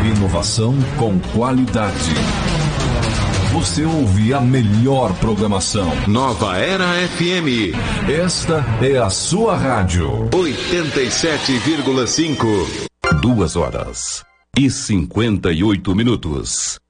Inovação com qualidade. Você ouve a melhor programação. Nova Era FM. Esta é a sua rádio. 87,5. 2 horas e 58 minutos.